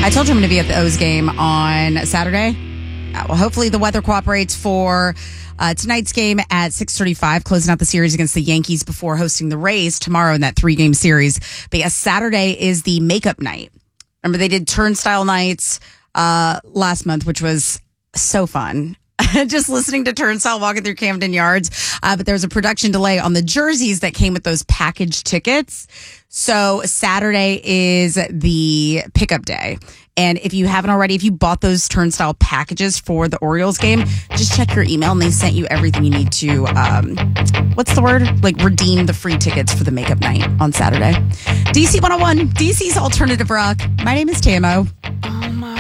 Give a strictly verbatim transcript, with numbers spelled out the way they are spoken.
I told you I'm going to be at the O's game on Saturday. Uh, well, hopefully the weather cooperates for uh, tonight's game at six thirty-five, closing out the series against the Yankees before hosting the Rays tomorrow in that three-game series. But yes, Saturday is the makeup night. Remember, they did Turnstile Nights uh, last month, which was so fun. Just listening to Turnstile walking through Camden Yards. Uh, but there was a production delay on the jerseys that came with those package tickets. So Saturday is the pickup day. And if you haven't already, if you bought those Turnstile packages for the Orioles game, just check your email and they sent you everything you need to, um, what's the word? Like redeem the free tickets for the makeup night on Saturday. D C one oh one, D C's Alternative Rock. My name is Tamo. Oh my